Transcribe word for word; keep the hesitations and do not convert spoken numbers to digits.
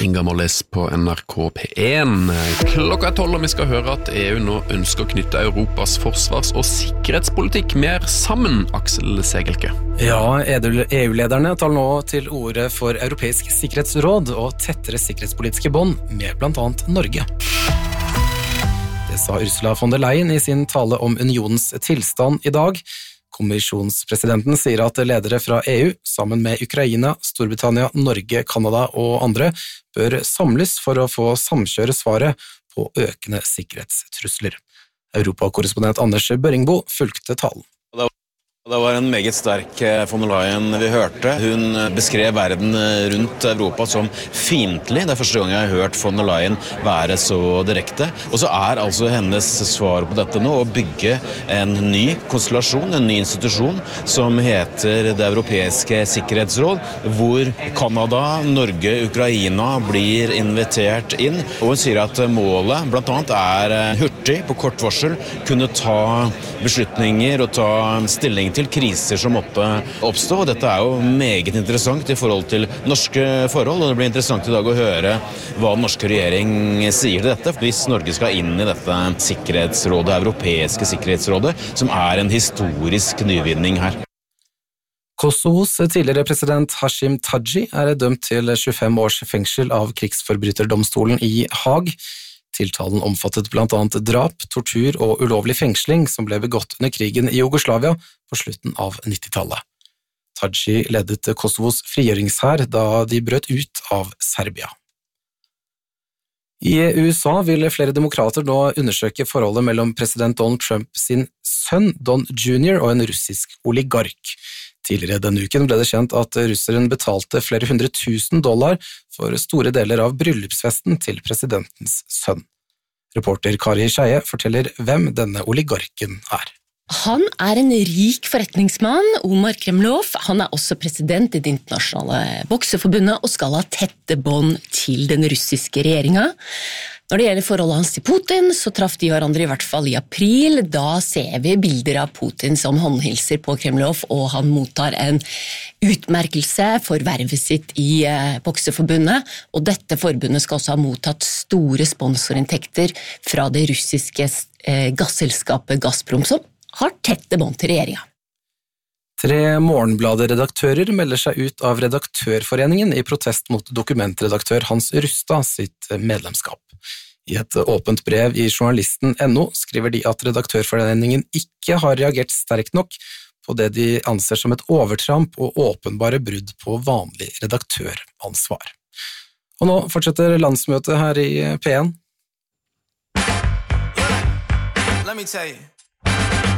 Inga Molles på N R K P én. Klokka er tolv, og vi skal høre at E U nå ønsker å knytte Europas forsvars- og sikkerhetspolitikk mer sammen, Aksel Segelke. Ja, E U-lederne tar nå til orde for Europeisk sikkerhetsråd og tettere sikkerhetspolitiske bånd med blant annet Norge. Det sa Ursula von der Leyen i sin tale om unionens tilstand i dag. Kommisjonspresidenten sier at ledere fra E U, sammen med Ukraina, Storbritannia, Norge, Kanada og andre, bør samles for å få samkjøre svaret på økende sikkerhetstrusler. Europakorrespondent Anders Børingbo fulgte talen. Det var en meget sterk von der Leyen vi hørte. Hun beskrev verden rundt Europa som fiendtlig. Det er første gang jeg har hørt von der Leyen være så direkte. Og så er altså hennes svar på dette nå å bygge en ny konstellasjon, en ny institusjon, som heter Det Europeiske Sikkerhetsråd, hvor Kanada, Norge, Ukraina blir invitert inn. Og hun sier at målet blant annet er hurtig, på kort varsel, kunne ta beslutninger og ta stilling til kriser som måtte oppstå. Dette er jo meget interessant i forhold til norske forhold, og det blir interessant i dag å høre hva den norske regjering sier til dette, hvis Norge skal inn i dette sikkerhetsrådet, Europeiske Sikkerhetsrådet, som er en historisk nyvinning her. Kosovos tidligere president Hashim Thaci er dømt til tjuefem års fengsel av krigsforbryterdomstolen i Haag. Tiltalen omfattet blant annet drap, tortur og ulovlig fengsling som ble begått under krigen i Jugoslavia på slutten av nittitallet. Thaci ledet Kosovos frigjøringshær da de brøt ut av Serbia. I U S A vil flere demokrater nå undersøke forholdet mellom president Donald Trump sin sønn Don junior og en russisk oligark. Tidligere denne uken ble det kjent at russeren betalte flere hundre tusen dollar for store deler av bryllupsfesten til presidentens sønn. Reporter Kari Skeie forteller hvem denne oligarken er. Han er en rik forretningsmann, Omar Kremlov. Han er også president i det internasjonale bokseforbundet og skal ha tette bånd til den russiske regjeringen. Når det gjelder forholdet hans til Putin, så traff de hverandre i hvert fall i april. Da ser vi bilder av Putin som håndhilser på Kremlov, og han mottar en utmerkelse for vervet sitt i eh, bokseforbundet. Og dette forbundet skal også ha mottatt store sponsorinntekter fra det russiske eh, gasselskapet Gazprom, som har tette bånd til regjeringen. Tre Morgenbladet-redaktører melder seg ut av Redaktørforeningen i protest mot dokumentredaktør Hans Rustad sitt medlemskap. I et åpent brev i journalisten punktum no skriver de at Redaktørforeningen ikke har reagert sterkt nok på det de anser som et overtramp og åpenbare brudd på vanlig redaktøransvar. Og nå fortsetter landsmøtet her i P én. Let me tell you.